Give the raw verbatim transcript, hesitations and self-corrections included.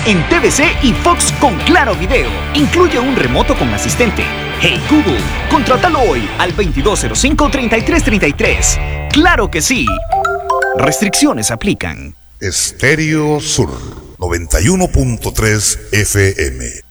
en T V C y Fox con Claro Video. Incluye un remoto con asistente. Hey Google, contrátalo hoy al veintidós cero cinco, treinta y tres treinta y tres. ¡Claro que sí! Restricciones aplican. Estéreo Sur noventa y uno punto tres F M.